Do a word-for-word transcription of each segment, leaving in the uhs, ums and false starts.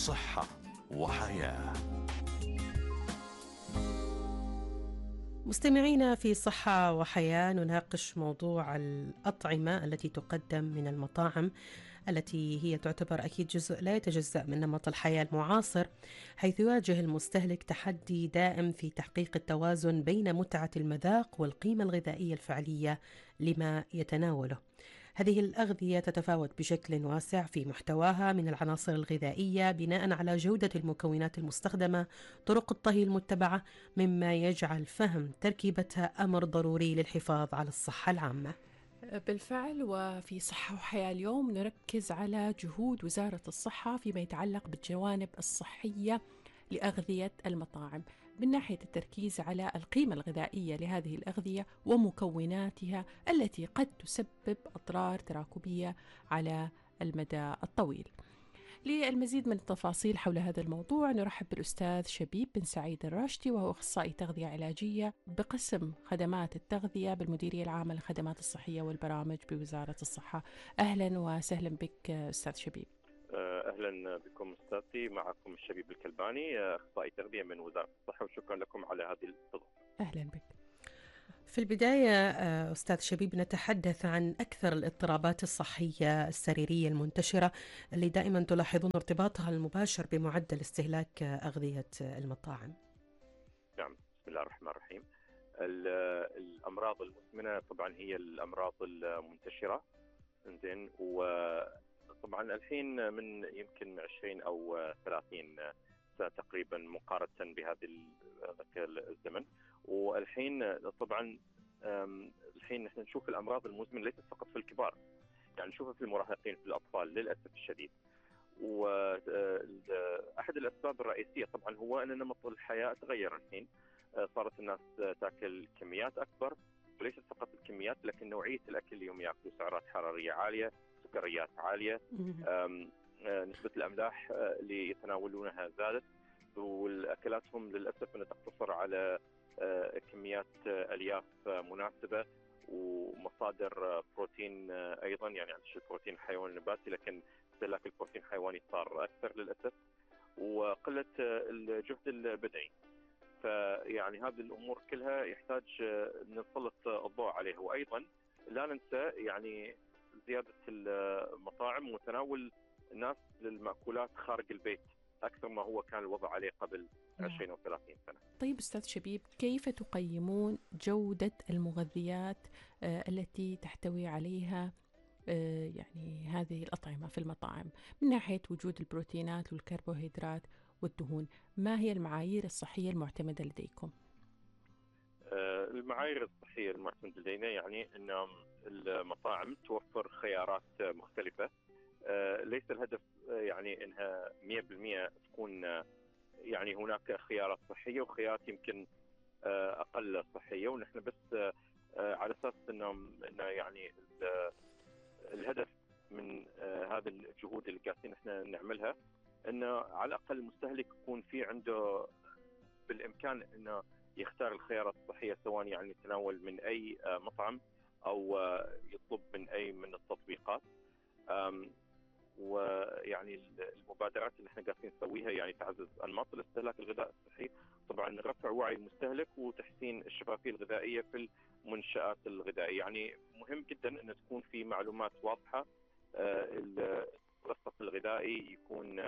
صحة وحياة. مستمعينا في صحة وحياة، نناقش موضوع الأطعمة التي تقدم من المطاعم، التي هي تعتبر أكيد جزء لا يتجزأ من نمط الحياة المعاصر، حيث يواجه المستهلك تحدي دائم في تحقيق التوازن بين متعة المذاق والقيمة الغذائية الفعلية لما يتناوله. هذه الأغذية تتفاوت بشكل واسع في محتواها من العناصر الغذائية بناء على جودة المكونات المستخدمة، طرق الطهي المتبعة، مما يجعل فهم تركيبتها أمر ضروري للحفاظ على الصحة العامة. بالفعل، وفي صحة وحياة اليوم نركز على جهود وزارة الصحة فيما يتعلق بالجوانب الصحية لأغذية المطاعم، من ناحية التركيز على القيمة الغذائية لهذه الأغذية ومكوناتها التي قد تسبب أضرار تراكمية على المدى الطويل. للمزيد من التفاصيل حول هذا الموضوع نرحب بالأستاذ شبيب بن سعيد الراشدي، وهو أخصائي تغذية علاجية بقسم خدمات التغذية بالمديرية العامة للخدمات الصحية والبرامج بوزارة الصحة. أهلا وسهلا بك أستاذ شبيب. أهلا بكم أستاذتي، معكم الشبيب الكلباني، أخصائي تغذية من وزارة الصحة، وشكرا لكم على هذه الاستضافة. أهلا بك. في البداية أستاذ شبيب، نتحدث عن أكثر الاضطرابات الصحية السريرية المنتشرة اللي دائما تلاحظون ارتباطها المباشر بمعدل استهلاك أغذية المطاعم. نعم، بسم الله الرحمن الرحيم. الأمراض المزمنة طبعا هي الأمراض المنتشرة، زين، وطبعا الحين من يمكن عشرين أو ثلاثين سنة تقريبا مقارنة بهذا الزمن، والحين طبعا الحين نحن نشوف الأمراض المزمنة ليست فقط في الكبار، يعني نشوفها في المراهقين، في الأطفال للأسف الشديد. وأحد الأسباب الرئيسية طبعا هو أن نمط الحياة تغير الحين، صارت الناس تأكل كميات أكبر، وليست فقط الكميات لكن نوعية الأكل اللي هم يأكلوا، سعرات حرارية عالية، سكريات عالية، نسبة الأملاح اللي يتناولونها زادت، والأكلاتهم للأسف أنها تقتصر على كميات ألياف مناسبة ومصادر بروتين أيضا، يعني عندش البروتين الحيواني النباتي لكن استهلاك البروتين الحيواني صار أكثر للأسف، وقلة الجهد البدني. فيعني هذه الأمور كلها يحتاج نسلط الضوء عليها. وأيضا لا ننسى يعني زيادة المطاعم وتناول الناس للمأكولات خارج البيت أكثر ما هو كان الوضع عليه قبل عشرين أو ثلاثين سنة. طيب أستاذ شبيب، كيف تقيمون جودة المغذيات آه التي تحتوي عليها آه يعني هذه الأطعمة في المطاعم، من ناحية وجود البروتينات والكربوهيدرات والدهون؟ ما هي المعايير الصحية المعتمدة لديكم؟ آه المعايير الصحية المعتمدة لدينا يعني أن المطاعم توفر خيارات مختلفة، آه ليس الهدف آه يعني أنها مئة بالمئة تكون آه يعني هناك خيارات صحية وخيارات يمكن آه أقل صحية، ونحن بس آه على أساس أنهم إنه يعني الهدف من آه هذه الجهود اللي قاعدين احنا نعملها انه على الاقل المستهلك يكون في عنده بالامكان انه يختار الخيارات الصحيه، سواء يعني يتناول من اي آه مطعم او آه يطلب من اي من التطبيقات. ويعني المبادرات اللي احنا قاعدين نسويها يعني تعزز انماط الاستهلاك الغذائي الصحي، طبعا رفع وعي المستهلك وتحسين الشفافيه الغذائيه في المنشآت الغذائيه. يعني مهم جدا ان تكون في معلومات واضحه، الملصق الغذائي يكون،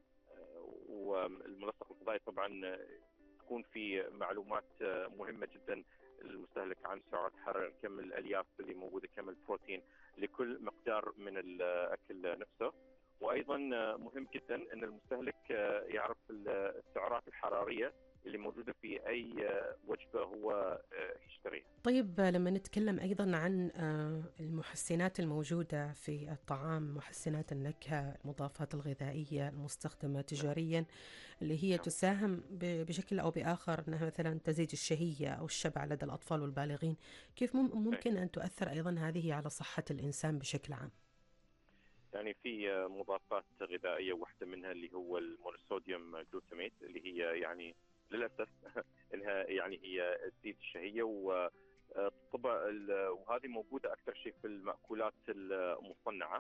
والملصق الغذائي طبعا تكون في معلومات مهمه جدا للمستهلك عن سعرات حرارة، كم الالياف اللي موجوده، كم البروتين لكل مقدار من الاكل نفسه. وايضا مهم جدا ان المستهلك يعرف السعرات الحراريه اللي موجوده في اي وجبه هو يشتريها. طيب لما نتكلم ايضا عن المحسنات الموجوده في الطعام، محسنات النكهه، المضافات الغذائيه المستخدمه تجاريا اللي هي تساهم بشكل او باخر انها مثلا تزيد الشهيه او الشبع لدى الاطفال والبالغين، كيف ممكن ان تؤثر ايضا هذه على صحه الانسان بشكل عام؟ يعني في مضافات غذائيه واحده منها اللي هو المونوصوديوم جلوتاميت، اللي هي يعني للاسف انها يعني هي تزيد الشهيه، وطبعا وهذه موجوده اكثر شيء في المأكولات المصنعه،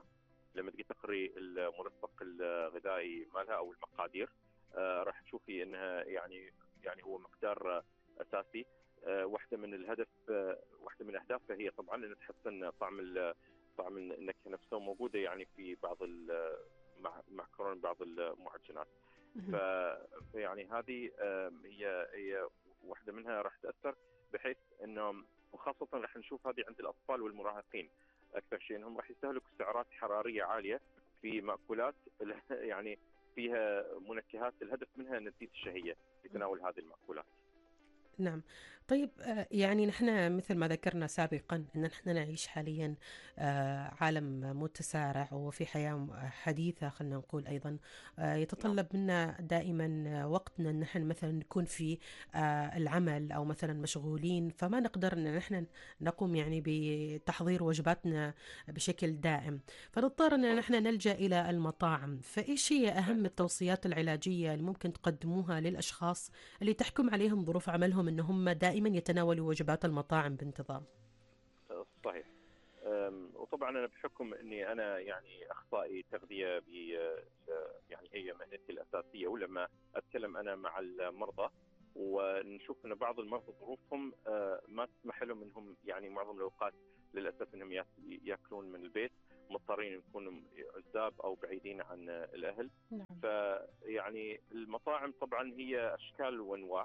لما تجي تقري المرفق الغذائي مالها او المقادير راح تشوفي انها يعني يعني هو مقدار اساسي. واحده من الهدف واحده من اهدافها هي طبعا ان تحسن طعم طعم النكهه نفسها، موجوده يعني في بعض معكرون بعض المعجنات. فيعني هذه هي هي واحده منها راح تاثر، بحيث انه وخاصه راح نشوف هذه عند الاطفال والمراهقين اكثر شيء، انهم راح يستهلكوا سعرات حراريه عاليه في مأكولات يعني فيها منكهات الهدف منها ان تزيد الشهيه في تناول هذه المأكولات. نعم. طيب يعني نحن مثل ما ذكرنا سابقا أن نحن نعيش حاليا عالم متسارع وفي حياة حديثة، خلنا نقول أيضا يتطلب منا دائما وقتنا أن نحن مثلا نكون في العمل أو مثلا مشغولين، فما نقدر أن نحن نقوم يعني بتحضير وجباتنا بشكل دائم، فنضطر أن نحن نلجأ إلى المطاعم. فإيش هي أهم التوصيات العلاجية اللي ممكن تقدموها للأشخاص اللي تحكم عليهم ظروف عملهم ان هم دائما يتناولوا وجبات المطاعم بانتظام؟ صحيح. وطبعا انا بحكم اني انا يعني اخصائي تغذيه ب يعني هي مهنتي الاساسيه، ولما اتكلم انا مع المرضى ونشوف ان بعض المرضى ظروفهم ما تسمح لهم انهم يعني معظم الاوقات للاسف انهم ياكلون من البيت، مضطرين يكونوا عزاب او بعيدين عن الاهل. نعم. فيعني المطاعم طبعا هي اشكال وانواع،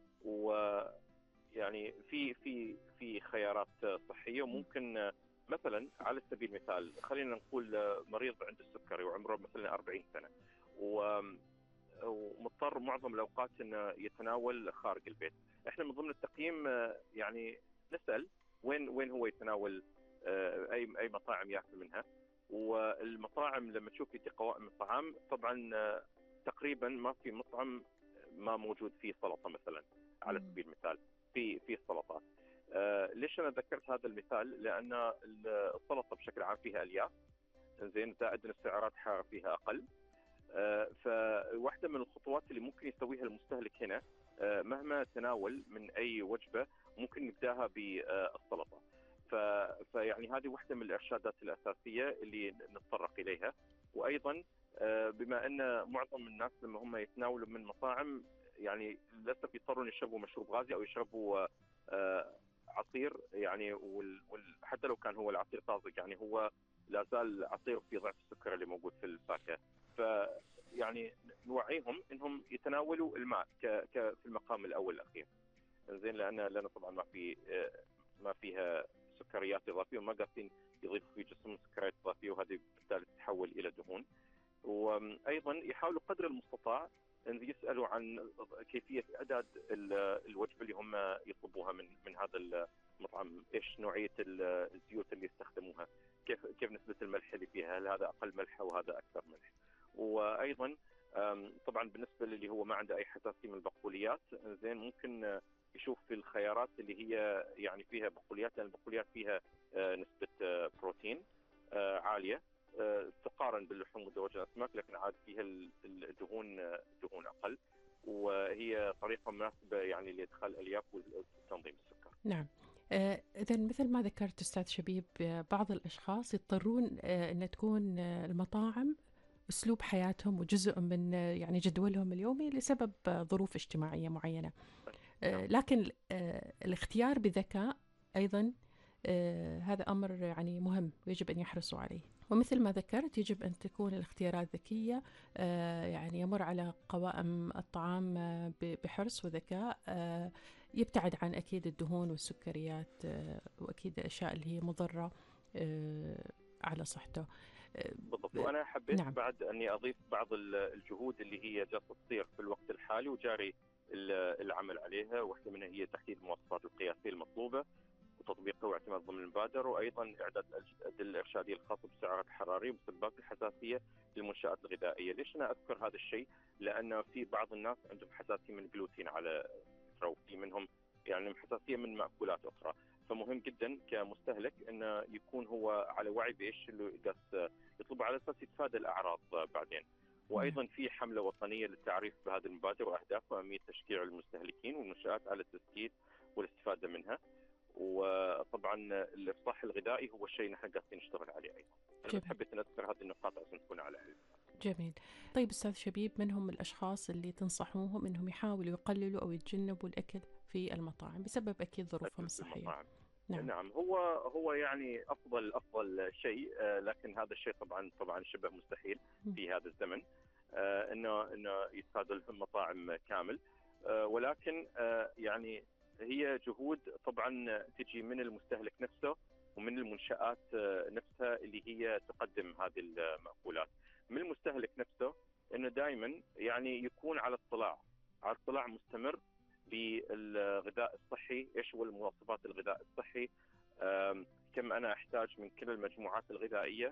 ويعني في في في خيارات صحيه، وممكن مثلا على سبيل المثال خلينا نقول مريض عنده السكري وعمره مثلا أربعين سنه ومضطر معظم الاوقات انه يتناول خارج البيت. احنا من ضمن التقييم يعني نسال وين وين هو يتناول اي اي مطاعم ياكل منها. والمطاعم لما تشوفي في قوائم الطعام طبعا تقريبا ما في مطعم ما موجود فيه سلطه مثلا على سبيل المثال في في السلطات. آه ليش انا ذكرت هذا المثال؟ لان السلطه بشكل عام فيها الياف، زين، زائد ان السعرات الحراريه فيها اقل. آه فواحده من الخطوات اللي ممكن يسويها المستهلك هنا آه مهما تناول من اي وجبه ممكن نبداها بالسلطه. فيعني هذه واحده من الارشادات الاساسيه اللي نتطرق اليها. وايضا بما ان معظم الناس لما هم يتناولوا من مطاعم يعني للاسف يضطرون يشربوا مشروب غازي او يشربوا عصير، يعني وحتى لو كان هو العصير طازج يعني هو لا زال عصير في ضعف السكر اللي موجود في الفاكهه. فيعني نوعيهم انهم يتناولوا الماء في المقام الاول الاخير، زين، لان لان طبعا ما في ما فيها سكريات اضافيه وما قاعدين يضيفوا في جسم سكريات اضافيه، وهذه بالتالي تتحول الى دهون. وايضا يحاولوا قدر المستطاع ان يسالوا عن كيفيه اعداد الوجبه اللي هم يطلبوها من من هذا المطعم، ايش نوعيه الزيوت اللي يستخدموها، كيف كيف نسبه الملح اللي فيها، هل هذا اقل ملح او هذا اكثر ملح. وايضا طبعا بالنسبه للي هو ما عنده اي حساسيه من البقوليات، زين، ممكن يشوف في الخيارات اللي هي يعني فيها بقوليات، لان البقوليات فيها نسبه بروتين عاليه تقارن باللحوم مزوجه الاسماك، لكن عاد فيها الدهون دهون اقل، وهي طريقه مناسبه يعني لادخال الالياف وتنظيم السكر. نعم. إذا مثل ما ذكرت أستاذ شبيب، بعض الأشخاص يضطرون أن تكون المطاعم أسلوب حياتهم وجزء من يعني جدولهم اليومي لسبب ظروف اجتماعية معينة. لكن الاختيار بذكاء أيضا هذا أمر يعني مهم ويجب أن يحرصوا عليه. ومثل ما ذكرت يجب أن تكون الاختيارات ذكية، يعني يمر على قوائم الطعام بحرص وذكاء، يبتعد عن أكيد الدهون والسكريات وأكيد الأشياء اللي هي مضرة على صحته. بالضبط. وأنا حبيت نعم. بعد أني أضيف بعض الجهود اللي هي جالسة تصير في الوقت الحالي وجاري العمل عليها. واحدة منها هي تحديد المواصفات القياسية المطلوبة وتطبيقها واعتماد ضمن المبادرة، وأيضا إعداد الأدلة الإرشادية الخاصة بالسعرات الحرارية ومسببات الحساسية للمنشآت الغذائية. ليش أنا أذكر هذا الشيء؟ لأن في بعض الناس عندهم حساسية من الجلوتين على فكرة، وفي منهم يعني حساسية من مأكولات أخرى. فمهم جدا كمستهلك انه يكون هو على وعي بايش اللي قاعد يطلبه على اساس يتفادى الاعراض بعدين. وايضا في حمله وطنيه للتعريف بهذه المبادره واهدافها واهميه تشجيع المستهلكين والمنشات على التسجيل والاستفاده منها. وطبعا الافصاح الغذائي هو الشيء نحن قاعدين نشتغل عليه ايضا. انا بس حبيت ان اذكر هذه النقاط عشان تكون على علم. جميل. طيب أستاذ شبيب، من هم الأشخاص اللي تنصحوهم أنهم يحاولوا يقللوا أو يتجنبوا الأكل في المطاعم بسبب أكيد ظروفهم الصحية؟ نعم. نعم هو هو يعني افضل افضل شيء، لكن هذا الشيء طبعا طبعا شبه مستحيل في هذا الزمن انه انه يصادوا لهم مطاعم كامل، ولكن يعني هي جهود طبعا تجي من المستهلك نفسه ومن المنشآت نفسها اللي هي تقدم هذه المأكولات. من المستهلك نفسه انه دائما يعني يكون على اطلاع على اطلاع مستمر بالغذاء الصحي، ايش هو المواصفات الغذاء الصحي، كم انا احتاج من كل المجموعات الغذائيه،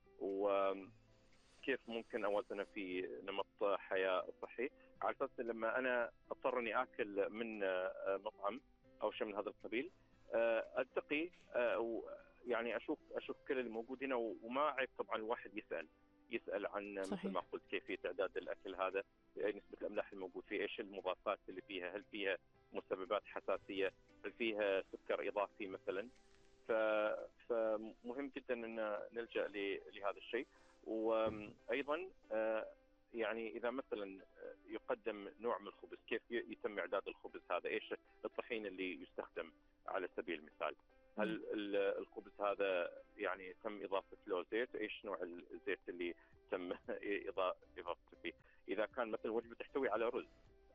وكيف ممكن اوزنها في نمط حياه صحي، على اساس لما انا اضطر اني اكل من مطعم او شيء من هذا القبيل اتقي يعني اشوف اشوف كل الموجود هنا، وما عيب طبعا الواحد يسال يسال عن مثل ما قلت كيفيه اعداد الاكل هذا، نسبه الاملاح الموجود فيه، ايش المضافات اللي فيها، هل فيها مسببات حساسيه، هل فيها سكر اضافي مثلا. فمهم جدا ان نلجا لهذا الشيء. وايضا يعني اذا مثلا يقدم نوع من الخبز، كيف يتم اعداد الخبز هذا، ايش الطحين اللي يستخدم على سبيل المثال، هل الخبز هذا يعني تم اضافه له زيت، ايش نوع الزيت اللي تم اضافته فيه، اذا كان مثلا وجبه تحتوي على رز.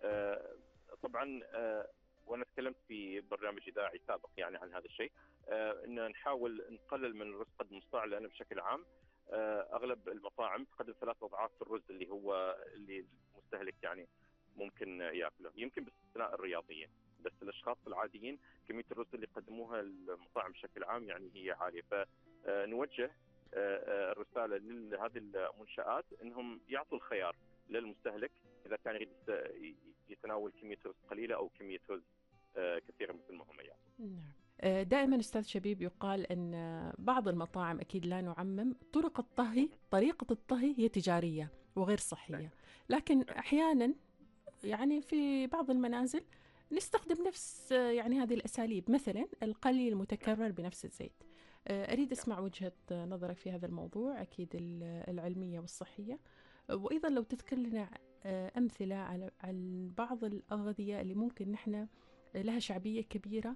طبعا وانا تكلمت في برنامج اذاعي سابق يعني عن هذا الشيء، ان نحاول نقلل من الرز قد المستطاع، لان بشكل عام اغلب المطاعم تقدم ثلاث اضعاف الرز اللي هو اللي المستهلك يعني ممكن ياكله، يمكن باستثناء الرياضيين، بس الاشخاص العاديين كميه الرز اللي يقدموها المطاعم بشكل عام يعني هي عاليه. فنوجه الرساله لهذه المنشآت انهم يعطوا الخيار للمستهلك اذا كان يريد يتناول كميه رز قليله او كميه رز كثيره مثل ما هم يعني. نعم. دائما أستاذ شبيب يقال أن بعض المطاعم، أكيد لا نعمم، طرق الطهي طريقة الطهي هي تجارية وغير صحية، لكن أحيانا يعني في بعض المنازل نستخدم نفس يعني هذه الأساليب، مثلا القلي المتكرر بنفس الزيت. أريد أسمع وجهة نظرك في هذا الموضوع، أكيد العلمية والصحية، وأيضا لو تذكر لنا أمثلة على عن بعض الأغذية اللي ممكن نحن لها شعبية كبيرة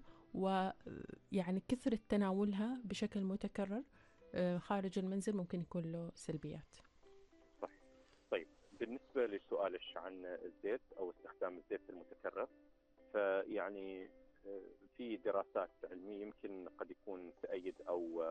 ويعني كثرة تناولها بشكل متكرر خارج المنزل ممكن يكون له سلبيات. صحيح. طيب بالنسبة لسؤالك عن الزيت أو استخدام الزيت المتكرر، فيعني في دراسات علمية يمكن قد يكون تأيد أو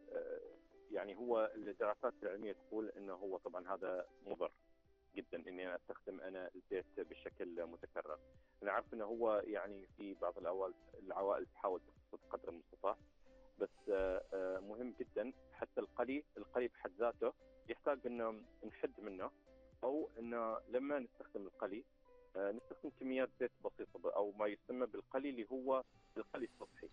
يعني هو الدراسات العلمية تقول أنه هو طبعا هذا مضر جدا اني انا استخدم انا الزيت بشكل متكرر. انا عارف انه هو يعني في بعض الأوقات العوائل تحاول تقتصد قدر المستطاع، بس مهم جدا حتى القلي القلي بحد ذاته يحتاج انه نحد منه، او انه لما نستخدم القلي نستخدم كميات زيت بسيطه او ما يسمى بالقلي اللي هو القلي السطحي.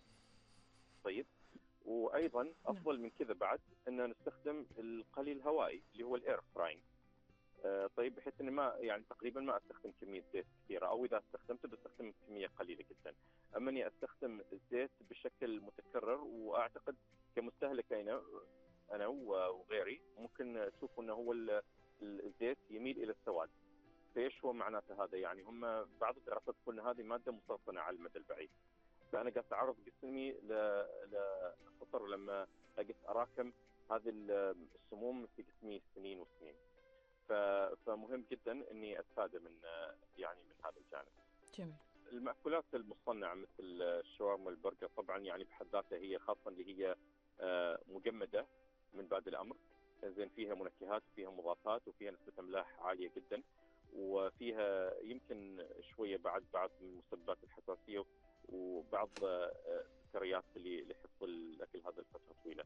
طيب وايضا افضل من كذا بعد ان نستخدم القلي الهوائي اللي هو الاير فراينج. طيب بحيث اني ما يعني تقريبا ما استخدم كميه زيت كثيره، او اذا استخدمته بستخدم كميه قليله جدا. اما اني استخدم الزيت بشكل متكرر، واعتقد كمستهلك انا انا وغيري ممكن تشوفوا انه هو الزيت يميل الى السواد. فايش هو معناته هذا؟ يعني هم بعض الدراسات تقول ان هذه ماده مسرطنه على المدى البعيد. فانا قاعد اعرض جسمي لخطر لما اجي اراكم هذه السموم في جسمي سنين وسنين. فمهم جدا اني استفاد من يعني من هذا الجانب. جميل. المأكولات المصنعه مثل الشاورما والبرجر طبعا يعني بحد ذاتها هي خاصه اللي هي مجمده من بعد الامر، زين فيها منكهات وفيها مضافات وفيها نسبه املاح عاليه جدا، وفيها يمكن شويه بعد بعض من مسببات الحساسيه وبعض السكريات اللي لحفظ الاكل هذا لفتره طويله.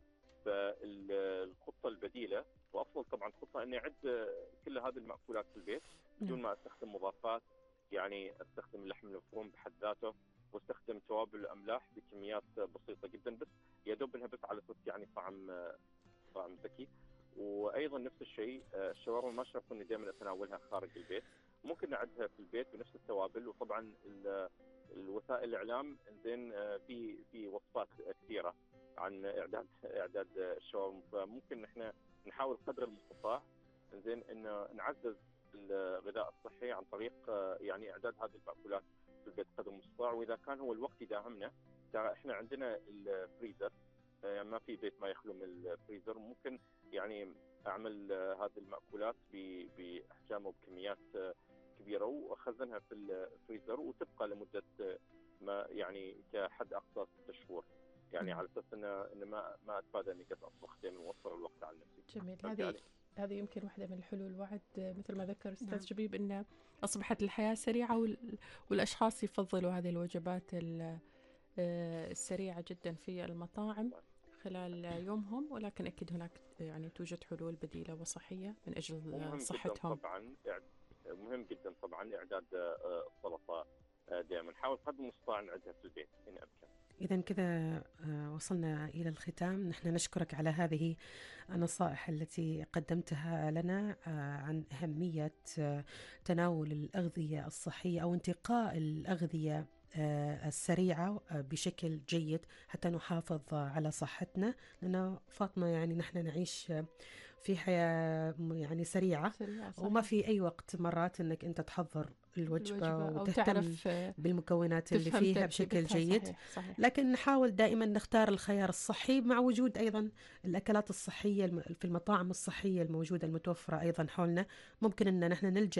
فالخطه البديله وافضل طبعا خطه اني اعد كل هذه المأكولات في البيت بدون ما استخدم مضافات، يعني استخدم اللحم المفروم بحد ذاته واستخدم توابل الاملاح بكميات بسيطه جدا، بس يا دوب انها بس على اساس يعني طعم طعم ذكي. وايضا نفس الشيء الشاورما ما شرط اني دائما اتناولها خارج البيت، ممكن نعدها في البيت بنفس التوابل. وطبعا الوسائل الاعلام زين في في وصفات كثيره عن اعداد اعداد الشاورما، فممكن احنا نحاول قدر المستطاع زين ان نعزز الغذاء الصحي عن طريق يعني اعداد هذه المأكولات في البيت قدر المستطاع. واذا كان هو الوقت يداهمنا، احنا عندنا الفريزر، يعني ما في بيت ما يخلو من الفريزر، ممكن يعني اعمل هذه المأكولات باحجام وبكميات كبيره واخزنها في الفريزر وتبقى لمده ما يعني كحد اقصى ست شهور، يعني على اساس ان ان ما ما اتفادى اني قد اطبخ دائما واوفر الوقت على نفسي. جميل. هذه هذه يمكن واحدة من الحلول. الوعد مثل ما ذكر أستاذ شبيب أن أصبحت الحياة سريعة والأشخاص يفضلوا هذه الوجبات السريعة جدا في المطاعم خلال يومهم، ولكن أكيد هناك يعني توجد حلول بديلة وصحية من أجل صحتهم. طبعا مهم جدا طبعا إعداد السلطة، دائما نحاول قدر المستطاع نعدها في البيت إن أمكن. إذا كذا وصلنا إلى الختام. نحن نشكرك على هذه النصائح التي قدمتها لنا عن أهمية تناول الأغذية الصحية أو انتقاء الأغذية السريعة بشكل جيد حتى نحافظ على صحتنا، لأن فاطمة يعني نحن نعيش في حياة يعني سريعة, سريعة وما في أي وقت مرات أنك أنت تحضر الوجبة, الوجبة وتهتم بالمكونات اللي فيها بشكل جيد. صحيح. صحيح. لكن نحاول دائما نختار الخيار الصحي مع وجود أيضا الأكلات الصحية في المطاعم الصحية الموجودة المتوفرة أيضا حولنا. ممكن أن نحن نلجأ